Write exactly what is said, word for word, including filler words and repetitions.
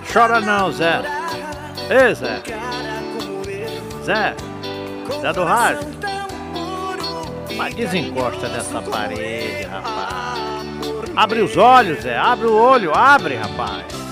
chora não, Zé. Ei, Zé. Zé. Zé do rádio. Mas desencosta dessa parede, rapaz. Abre os olhos, Zé. Abre o olho, abre, rapaz.